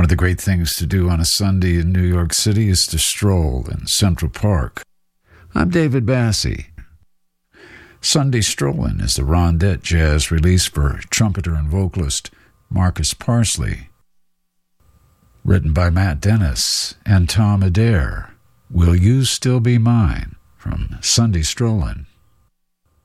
One of the great things to do on a Sunday in New York City is to stroll in Central Park. I'm David Bassie. Sunday Strollin' is the Rondette jazz release for trumpeter and vocalist Marcus Parsley. Written by Matt Dennis and Tom Adair. Will You Still Be Mine? From Sunday Strollin'.